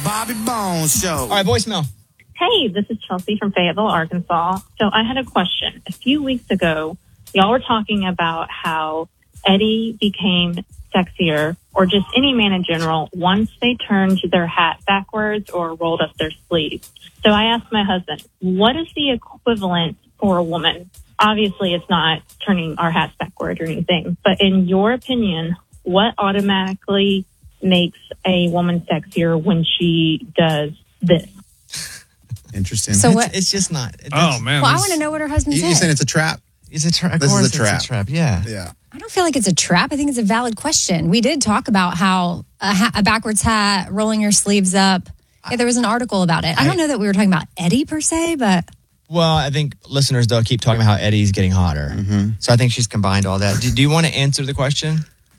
Bobby Bones Show. All right, voicemail. Hey, this is Chelsea from Fayetteville, Arkansas. So I had a question. A few weeks ago, y'all were talking about how Eddie became sexier, or just any man in general, once they turned their hat backwards or rolled up their sleeves. So I asked my husband, what is the equivalent for a woman? Obviously, it's not turning our hats backward or anything, but in your opinion, what automatically makes a woman sexier when she does this? Interesting. So what? It's just not. Oh, man. Well, I want to know what her husband said. You saying it's a trap? It's a trap. This is a trap. It's a trap. Yeah. Yeah. I don't feel like it's a trap. I think it's a valid question. We did talk about how a backwards hat, rolling your sleeves up. Yeah, there was an article about it. I don't know that we were talking about Eddie per se, but... Well, I think listeners, though, keep talking about how Eddie's getting hotter. Mm-hmm. So I think she's combined all that. Do you want to answer the question?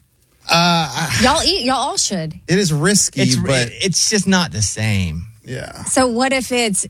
Y'all all should. It is risky, but... It's just not the same. Yeah. So what if it's,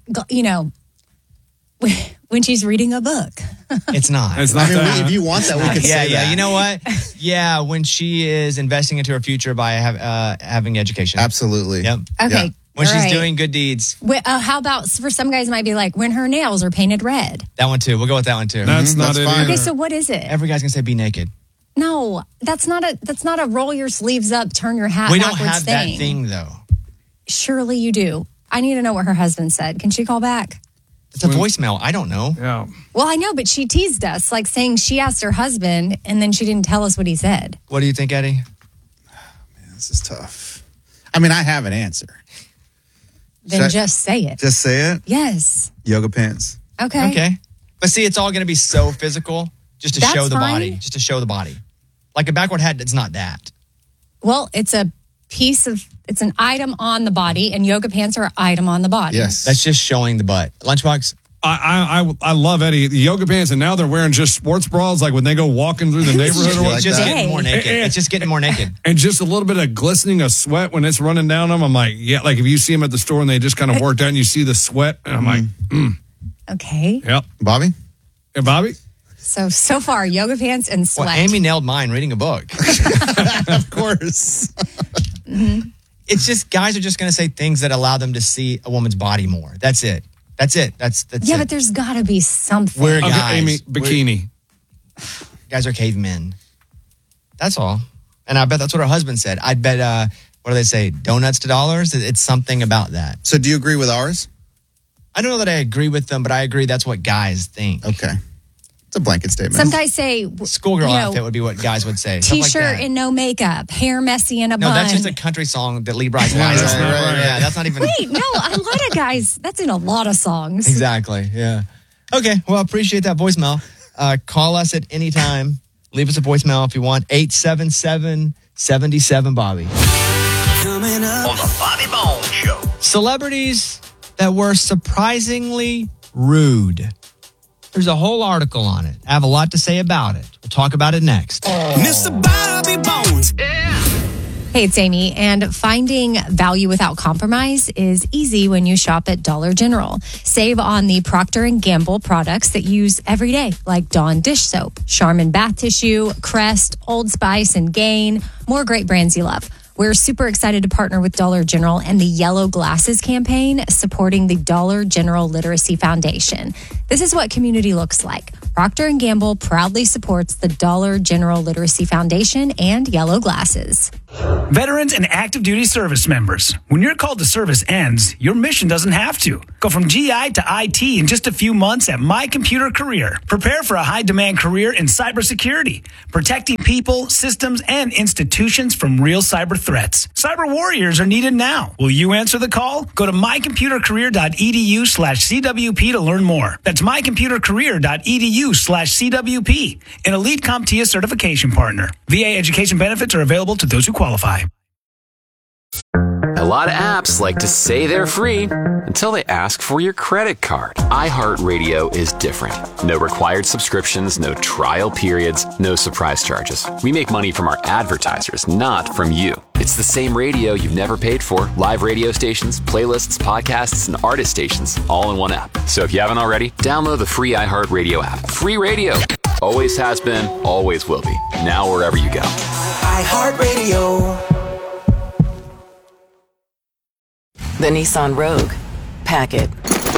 when she's reading a book? It's not. It's not that. If you want that, we could say that. Yeah, you know what? Yeah, when she is investing into her future by having education. Absolutely. Yep. Okay. Yeah. When she's right. doing good deeds. How about, for some guys, it might be like when her nails are painted red. That one, too. We'll go with that one, too. That's not That's it fine. either. Okay, so what is it? Every guy's going to say be naked. No, that's not a roll your sleeves up, turn your hat We don't backwards have that thing, though. Surely you do. I need to know what her husband said. Can she call back? It's a voicemail. I don't know. Yeah. Well, I know, but she teased us, like saying she asked her husband, and then she didn't tell us what he said. What do you think, Eddie? Man, this is tough. I mean, I have an answer. Then just say it. Just say it? Yes. Yoga pants. Okay. Okay. But see, it's all going to be so physical just to That's show the fine. body. Just to show the body. Like a backward hat, it's not that. Well, it's an item on the body, and yoga pants are an item on the body. Yes. That's just showing the butt. Lunchbox? I love Eddie. The yoga pants, and now they're wearing just sports bras like when they go walking through the neighborhood. Or It's just that. getting more naked. It's just getting more naked. And just a little bit of glistening of sweat when it's running down them. I'm like, yeah, like if you see them at the store and they just kind of worked out and you see the sweat, and I'm like, Okay. yep. Bobby? Hey, Bobby? So far, yoga pants and sweat. Well, Amy nailed mine reading a book. Of course. It's just, guys are just going to say things that allow them to see a woman's body more. That's it. That's it. That's Yeah, it. but there's got to be something. We're Okay, guys. Amy, bikini. Guys are cavemen. That's all. And I bet that's what her husband said. I bet, what do they say? Donuts to dollars? It's something about that. So do you agree with ours? I don't know that I agree with them, but I agree that's what guys think. Okay. It's a blanket statement. Some guys say Schoolgirl outfit would be what guys would say. Stuff like T-shirt that. and no makeup, hair messy in a No, bun. that's just a country song that Lee Bryce Yeah, lies that's on. not right. Yeah, that's not even... Wait, no, a lot of guys, that's in a lot of songs. Exactly, yeah. Okay, well, I appreciate that voicemail. Call us at any time. Leave us a voicemail if you want. 877-77-BOBBY. Coming up on the Bobby Bones Show. Celebrities that were surprisingly rude. There's a whole article on it. I have a lot to say about it. We'll talk about it next. Mr. Bobby Bones. Hey, it's Amy, and finding value without compromise is easy when you shop at Dollar General. Save on the Procter & Gamble products that you use every day, like Dawn dish soap, Charmin bath tissue, Crest, Old Spice, and Gain. More great brands you love. We're super excited to partner with Dollar General and the Yellow Glasses campaign, supporting the Dollar General Literacy Foundation. This is what community looks like. Procter & Gamble proudly supports the Dollar General Literacy Foundation and Yellow Glasses. Veterans and active duty service members, when your call to service ends, your mission doesn't have to. Go from GI to IT in just a few months at My Computer Career. Prepare for a high-demand career in cybersecurity, protecting people, systems, and institutions from real cyber threats. Cyber warriors are needed now. Will you answer the call? Go to mycomputercareer.edu/CWP to learn more. That's mycomputercareer.edu/CWP, an elite CompTIA certification partner. VA education benefits are available to those who qualify. A lot of apps like to say they're free until they ask for your credit card. iHeartRadio is different. No required subscriptions, no trial periods, no surprise charges. We make money from our advertisers, not from you. It's the same radio you've never paid for. Live radio stations, playlists, podcasts, and artist stations, all in one app. So if you haven't already, download the free iHeartRadio app. Free radio. Always has been, always will be. Now wherever you go. iHeartRadio. The Nissan Rogue. Pack it.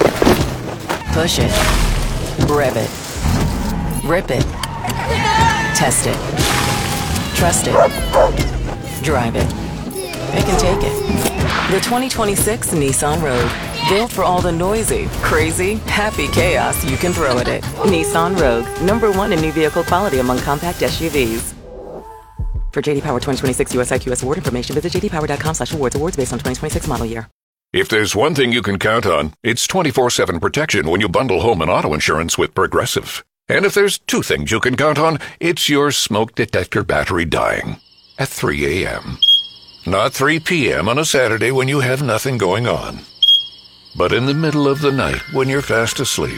Push it. Rev it. Rip it. Test it. Trust it. Drive it. Pick and take it. The 2026 Nissan Rogue. Built for all the noisy, crazy, happy chaos you can throw at it. Nissan Rogue. #1 in new vehicle quality among compact SUVs. For JD Power 2026 US IQS award information, visit jdpower.com/awards. Awards based on 2026 model year. If there's one thing you can count on, it's 24/7 protection when you bundle home and auto insurance with Progressive. And if there's two things you can count on, it's your smoke detector battery dying at 3 a.m. Not 3 p.m. on a Saturday when you have nothing going on, but in the middle of the night when you're fast asleep.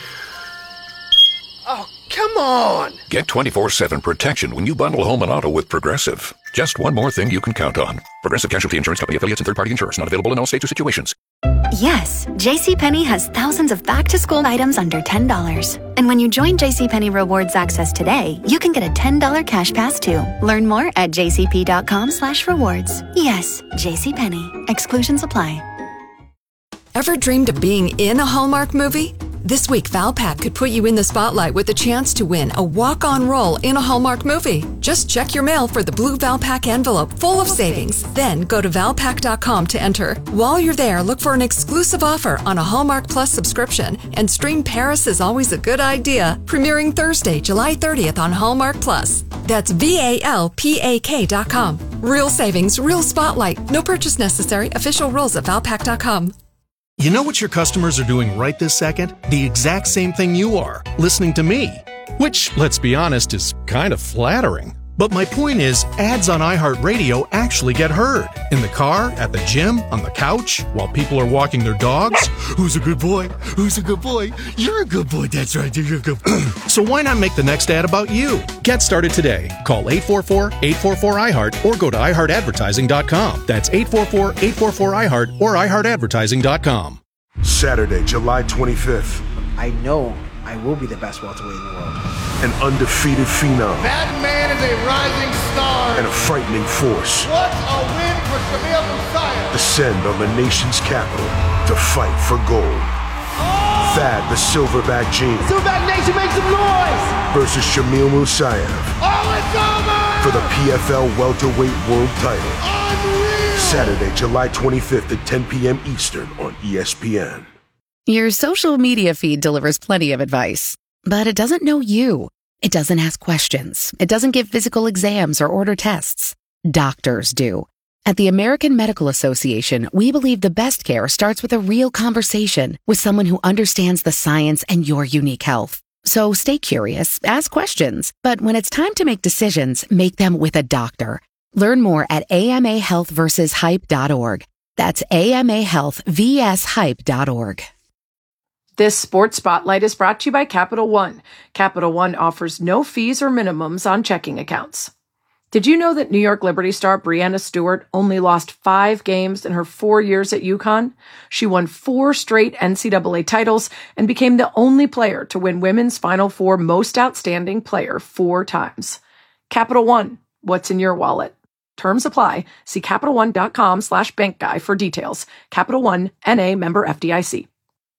Oh, come on! Get 24/7 protection when you bundle home and auto with Progressive. Just one more thing you can count on. Progressive Casualty Insurance Company affiliates and third-party insurers. Not available in all states or situations. Yes, JCPenney has thousands of back-to-school items under $10. And when you join JCPenney Rewards Access today, you can get a $10 cash pass too. Learn more at jcp.com/rewards. Yes, JCPenney. Exclusions apply. Ever dreamed of being in a Hallmark movie? This week, Valpak could put you in the spotlight with a chance to win a walk-on role in a Hallmark movie. Just check your mail for the blue Valpak envelope full of savings. Then go to valpak.com to enter. While you're there, look for an exclusive offer on a Hallmark Plus subscription and stream Paris is Always a Good Idea, premiering Thursday, July 30th on Hallmark Plus. That's VALPAK.com. Real savings, real spotlight. No purchase necessary. Official rules at valpak.com. You know what your customers are doing right this second? The exact same thing you are, listening to me. Which, let's be honest, is kind of flattering. But my point is, ads on iHeartRadio actually get heard. In the car, at the gym, on the couch, while people are walking their dogs. Who's a good boy? Who's a good boy? You're a good boy, that's right, you're a good boy. So why not make the next ad about you? Get started today. Call 844-844-iHeart or go to iHeartAdvertising.com. That's 844-844-iHeart or iHeartAdvertising.com. Saturday, July 25th. I know I will be the best welterweight in the world. An undefeated phenom. That man is a rising star. And a frightening force. What a win for Shamil Musayev. Descend on the nation's capital to fight for gold. Oh! Thad the Silverback Gene. Silverback Nation, make some noise! Versus Shamil Musayev. Oh, it's over! For the PFL welterweight world title. Unreal! Saturday, July 25th at 10 p.m. Eastern on ESPN. Your social media feed delivers plenty of advice, but it doesn't know you. It doesn't ask questions. It doesn't give physical exams or order tests. Doctors do. At the American Medical Association, we believe the best care starts with a real conversation with someone who understands the science and your unique health. So stay curious, ask questions, but when it's time to make decisions, make them with a doctor. Learn more at amahealthversushype.org. That's amahealthvshype.org. This Sports Spotlight is brought to you by Capital One. Capital One offers no fees or minimums on checking accounts. Did you know that New York Liberty star Breanna Stewart only lost 5 games in her 4 years at UConn? She won 4 straight NCAA titles and became the only player to win Women's Final Four Most Outstanding Player 4 times. Capital One, what's in your wallet? Terms apply. See CapitalOne.com/bankguy for details. Capital One, N.A. member FDIC.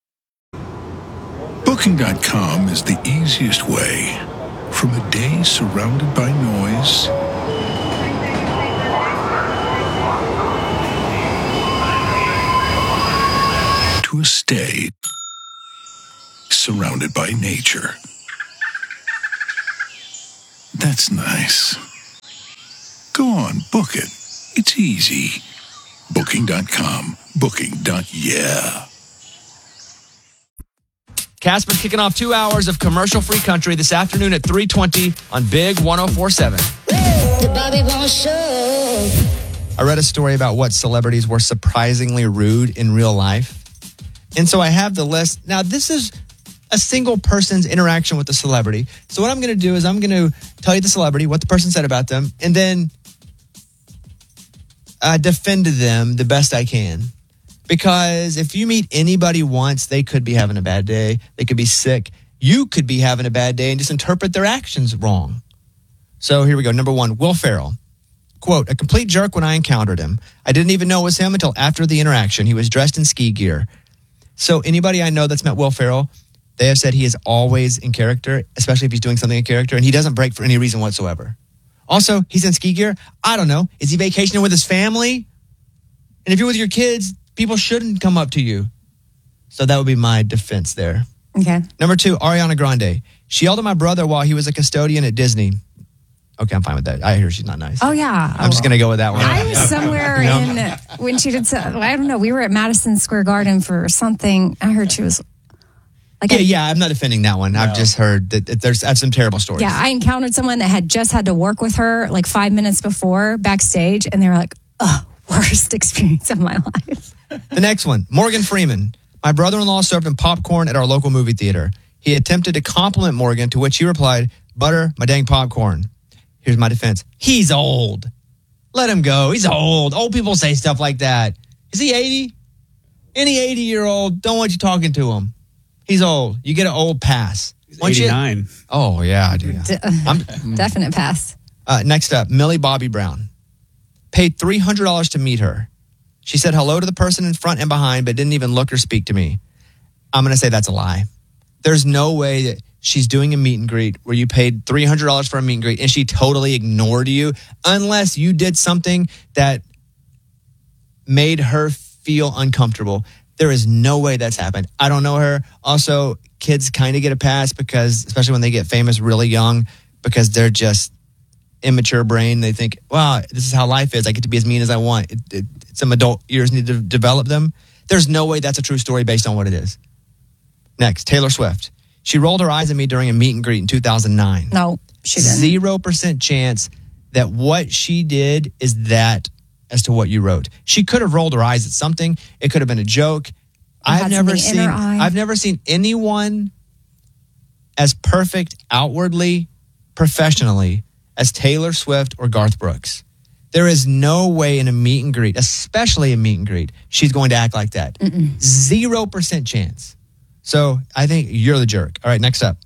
Booking.com is the easiest way from a day surrounded by noise to a stay surrounded by nature. That's nice. Go on, book it. It's easy. Booking.com. Booking.yeah. Casper kicking off 2 hours of commercial-free country this afternoon at 3:20 on Big 104.7. The Bobby Bones Show. I read a story about what celebrities were surprisingly rude in real life. And so I have the list. Now, this is a single person's interaction with the celebrity. So what I'm going to do is I'm going to tell you the celebrity, what the person said about them, and then defend them the best I can. Because if you meet anybody once, they could be having a bad day. They could be sick. You could be having a bad day and just interpret their actions wrong. So here we go. Number 1, Will Ferrell. Quote, a complete jerk when I encountered him. I didn't even know it was him until after the interaction. He was dressed in ski gear. So anybody I know that's met Will Ferrell, they have said he is always in character, especially if he's doing something in character, and he doesn't break for any reason whatsoever. Also, he's in ski gear. I don't know. Is he vacationing with his family? And if you're with your kids, people shouldn't come up to you. So that would be my defense there. Okay. Number 2, Ariana Grande. She yelled at my brother while he was a custodian at Disney. Okay, I'm fine with that. I hear she's not nice. Oh, yeah. I'm just going to go with that one. I was somewhere when she did, I don't know, we were at Madison Square Garden for something. I heard she was like... I'm not defending that one. No. I've just heard that there's some terrible stories. Yeah, I encountered someone that had just had to work with her like 5 minutes before backstage, and they were like, worst experience of my life. The next one, Morgan Freeman. My brother-in-law served him popcorn at our local movie theater. He attempted to compliment Morgan, to which he replied, butter my dang popcorn. Here's my defense. He's old. Let him go. He's old. Old people say stuff like that. Is he 80? Any 80-year-old, don't want you talking to him. He's old. You get an old pass. He's 89. Oh, yeah, I do. Definite pass. Next up, Millie Bobby Brown. Paid $300 to meet her. She said hello to the person in front and behind, but didn't even look or speak to me. I'm going to say that's a lie. There's no way that she's doing a meet and greet where you paid $300 for a meet and greet and she totally ignored you unless you did something that made her feel uncomfortable. There is no way that's happened. I don't know her. Also, kids kind of get a pass because, especially when they get famous really young, because they're just immature brain. They think, wow, this is how life is. I get to be as mean as I want. Some adult years need to develop them. There's no way that's a true story based on what it is. Next, Taylor Swift. She rolled her eyes at me during a meet and greet in 2009. No, she didn't. 0% chance that what she did is that as to what you wrote. She could have rolled her eyes at something. It could have been a joke. I've never seen anyone as perfect outwardly, professionally as Taylor Swift or Garth Brooks. There is no way in a meet and greet, especially a meet and greet, she's going to act like that. 0% chance. So I think you're the jerk. All right, next up.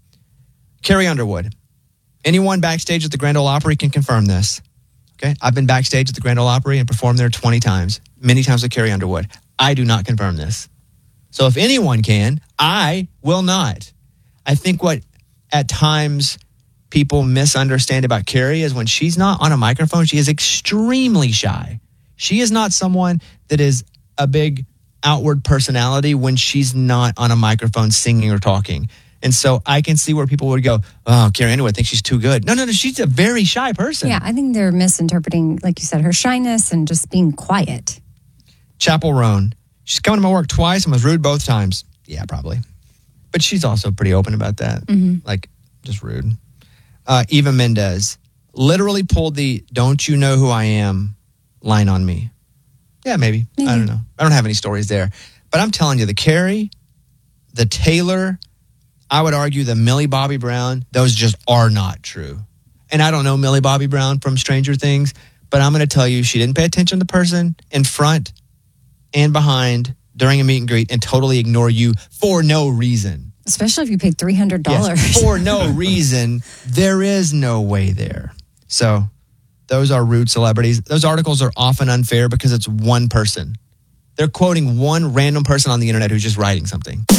Carrie Underwood. Anyone backstage at the Grand Ole Opry can confirm this. Okay, I've been backstage at the Grand Ole Opry and performed there 20 times, many times with Carrie Underwood. I do not confirm this. So if anyone can, I will not. I think what at times people misunderstand about Carrie is when she's not on a microphone, she is extremely shy. She is not someone that is a big outward personality when she's not on a microphone singing or talking. And so I can see where people would go, oh, Carrie Underwood thinks she's too good. No, she's a very shy person. Yeah, I think they're misinterpreting, like you said, her shyness and just being quiet. Chappell Roan. She's come to my work twice and was rude both times. Yeah, probably. But she's also pretty open about that. Like, just rude. Eva Mendes. Literally pulled the don't you know who I am line on me. Yeah, maybe. I don't know. I don't have any stories there. But I'm telling you, the Carrie, the Taylor, I would argue the Millie Bobby Brown, those just are not true. And I don't know Millie Bobby Brown from Stranger Things, but I'm going to tell you she didn't pay attention to the person in front and behind during a meet and greet and totally ignore you for no reason. Especially if you paid $300. Yes, for no reason. There is no way there. So those are rude celebrities. Those articles are often unfair because it's one person. They're quoting one random person on the internet who's just writing something.